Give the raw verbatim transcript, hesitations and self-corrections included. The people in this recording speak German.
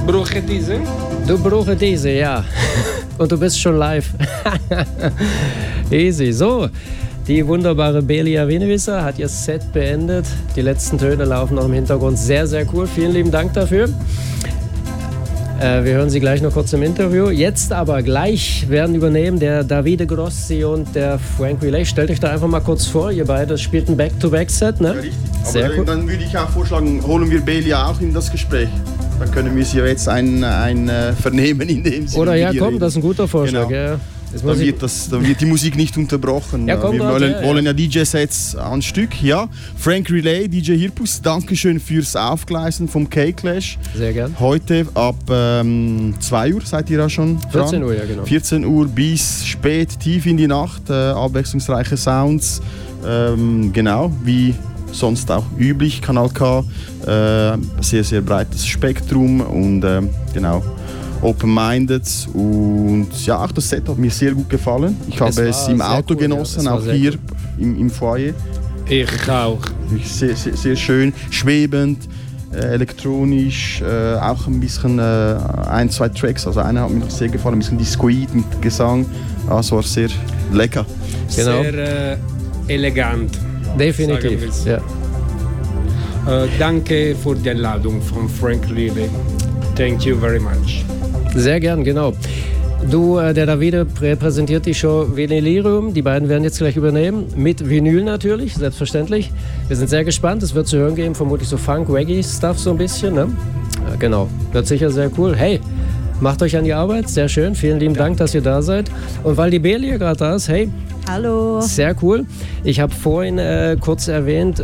brauche diese. Du brauche diese, ja. Und du bist schon live. Easy. So, die wunderbare Belia Winewisser hat ihr Set beendet. Die letzten Töne laufen noch im Hintergrund. Sehr, sehr cool. Vielen lieben Dank dafür. Äh, wir hören sie gleich noch kurz im Interview. Jetzt aber gleich werden übernehmen der Davide Grossi und der Frank Riley. Stellt euch da einfach mal kurz vor. Ihr beide spielt ein Back-to-Back-Set, ne? Ja, richtig. Sehr Aber cool. Dann würde ich auch vorschlagen, holen wir Belia auch in das Gespräch. Dann können wir sie ja jetzt ein, ein äh, vernehmen, in dem sie Oder ja, mit ihr komm, reden. das ist ein guter Vorschlag. Genau. Ja. Jetzt muss Dann ich wird, das, dann wird die Musik nicht unterbrochen. Ja, komm, wir grad, wollen, ja, ja. wollen ja D J-Sets an Stück. Ja. Frank Riley, D J Hirpus, Dankeschön fürs Aufgleisen vom K-Clash. Sehr gern. Heute ab ähm, zwei Uhr seid ihr ja schon dran. vierzehn Uhr, ja genau. vierzehn Uhr bis spät, tief in die Nacht. Äh, abwechslungsreiche Sounds. Ähm, genau, wie sonst auch üblich. Kanal K. Äh, sehr, sehr breites Spektrum und äh, genau. Open-minded und ja, auch das Set hat mir sehr gut gefallen. Ich habe war es im sehr Auto cool, ja. genossen, Es war auch sehr hier cool. im, im Foyer. Ich auch. Sehr, sehr, sehr schön, schwebend, äh, elektronisch, äh, auch ein bisschen äh, ein, zwei Tracks. Also einer hat mir noch sehr gefallen, ein bisschen Discoid mit Gesang. Also war sehr lecker. Genau. Sehr äh, elegant. Definitiv. Sagen Ja. Äh, danke für die Einladung von Frank Riley. Thank you very much. Sehr gern, genau. Du, äh, der Davide repräsentiert die Show Vinylirium. Die beiden werden jetzt gleich übernehmen. Mit Vinyl natürlich, selbstverständlich. Wir sind sehr gespannt. Es wird zu hören geben, vermutlich so Funk-Reggae-Stuff so ein bisschen. Ne? Ja, genau, wird sicher sehr cool. Hey, macht euch an die Arbeit. Sehr schön. Vielen lieben Dank, dass ihr da seid. Und weil die Belia gerade da ist, hey, Hallo. sehr cool. Ich habe vorhin äh, kurz erwähnt,